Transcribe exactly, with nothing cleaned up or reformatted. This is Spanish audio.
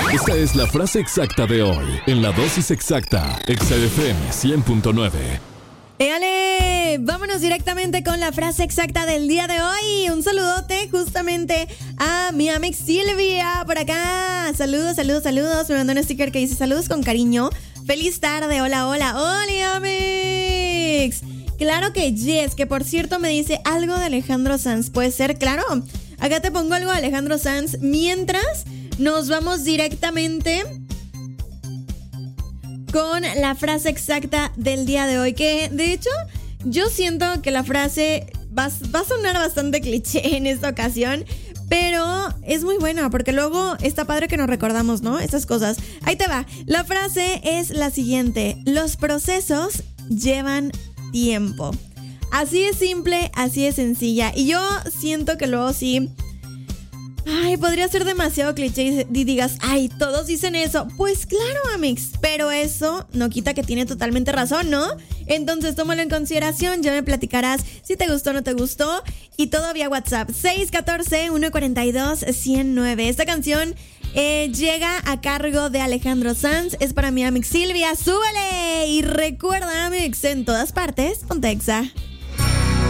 Esta es la frase exacta de hoy, en la dosis exacta, Exa F M cien punto nueve. ¡Éale! Vámonos directamente con la frase exacta del día de hoy. Un saludote justamente a mi amiga Silvia por acá. Saludos, saludos, saludos. Me mandó un sticker que dice saludos con cariño. Feliz tarde, hola, hola. ¡Hola, amigos! Claro que yes, que por cierto me dice algo de Alejandro Sanz. ¿Puede ser? Claro. Acá te pongo algo de Alejandro Sanz mientras nos vamos directamente con la frase exacta del día de hoy, que de hecho yo siento que la frase va, va a sonar bastante cliché en esta ocasión, pero es muy buena porque luego está padre que nos recordamos, ¿no? Estas cosas. Ahí te va. La frase es la siguiente: los procesos llevan tiempo. Así es simple, así es sencilla. Y yo siento que luego sí... Ay, podría ser demasiado cliché y digas, ay, todos dicen eso. Pues claro, amix, pero eso no quita que tiene totalmente razón, ¿no? Entonces tómalo en consideración, ya me platicarás si te gustó o no te gustó. Y todo vía WhatsApp, seis uno cuatro, uno cuatro dos, uno cero nueve. Esta canción eh, llega a cargo de Alejandro Sanz, es para mi amix Silvia, súbele. Y recuerda, amix, en todas partes, ponte Exa.